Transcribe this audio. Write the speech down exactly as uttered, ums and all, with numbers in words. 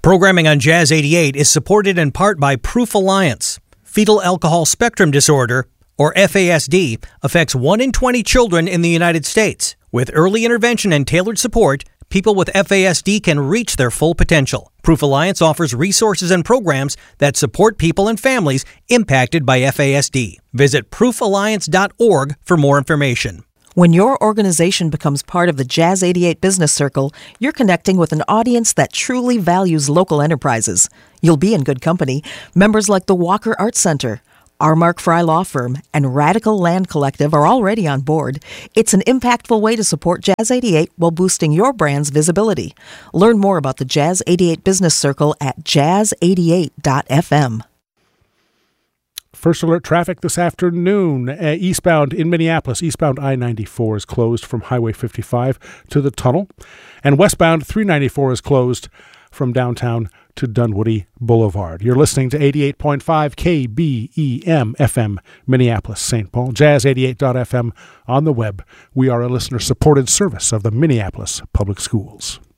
Programming on Jazz eighty-eight is supported in part by Proof Alliance. Fetal alcohol spectrum disorder, or F A S D, affects one in twenty children in the United States. With early intervention and tailored support, people with F A S D can reach their full potential. Proof Alliance offers resources and programs that support people and families impacted by F A S D. Visit proof alliance dot org for more information. When your organization becomes part of the Jazz eighty-eight Business Circle, you're connecting with an audience that truly values local enterprises. You'll be in good company. Members like the Walker Arts Center, our Mark Fry Law Firm, and Radical Land Collective are already on board. It's an impactful way to support Jazz eighty-eight while boosting your brand's visibility. Learn more about the Jazz eighty-eight Business Circle at jazz eighty-eight dot f m. First alert traffic this afternoon. Uh, eastbound in Minneapolis, eastbound I ninety-four is closed from Highway fifty-five to the tunnel. And westbound three ninety-four is closed from downtown to Dunwoody Boulevard. You're listening to eighty-eight point five K B E M F M, Minneapolis, Saint Paul. jazz eighty-eight dot f m on the web. We are a listener-supported service of the Minneapolis Public Schools.